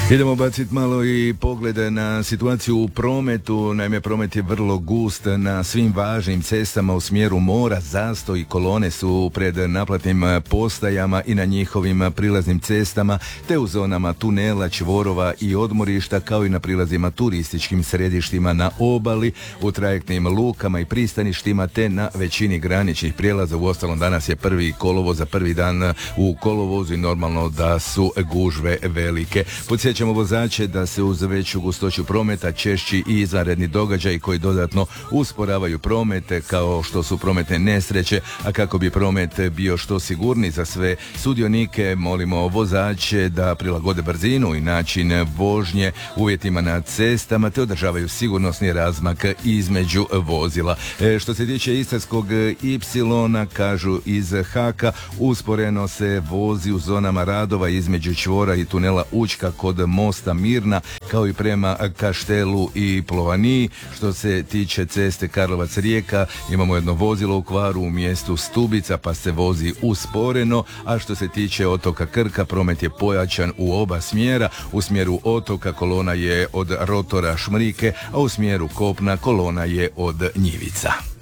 Idemo baciti malo i poglede na situaciju u prometu. Naime, promet je vrlo gust na svim važnim cestama u smjeru mora. Zastoj kolone su pred naplatnim postajama i na njihovim prilaznim cestama, te u zonama tunela, čvorova i odmorišta, kao i na prilazima turističkim središtima na obali, u trajektnim lukama i pristaništima, te na većini graničnih prijelaza. Uostalom, danas je 1. kolovoz, za prvi dan u kolovozu i normalno da su gužve velike. Podsjećamo vozače da se uz veću gustoću prometa češći i izvanredni događaji koji dodatno usporavaju promete, kao što su prometne nesreće, a kako bi promet bio što sigurniji za sve sudionike, molimo vozače da prilagode brzinu i način vožnje uvjetima na cestama, te održavaju sigurnosni razmak između vozila. Što se tiče Istarskog Y, kažu iz HAK-a, usporeno se vozi u zonama radova između čvora i tunela Učka kod mosta Mirna, kao i prema Kaštelu i Plovaniji. Što se tiče ceste Karlovac-Rijeka, imamo jedno vozilo u kvaru u mjestu Stubica, pa se vozi usporeno, a što se tiče otoka Krka, promet je pojačan u oba smjera. U smjeru otoka kolona je od rotora Šmrike, a u smjeru kopna kolona je od Njivica.